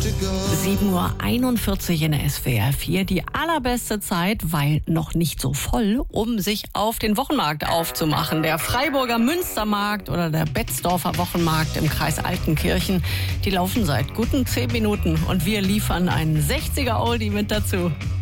7:41 Uhr in der SWR 4. Die allerbeste Zeit, weil noch nicht so voll, um sich auf den Wochenmarkt aufzumachen. Der Freiburger Münstermarkt oder der Betzdorfer Wochenmarkt im Kreis Altenkirchen, die laufen seit guten 10 Minuten und wir liefern einen 60er Oldie mit dazu.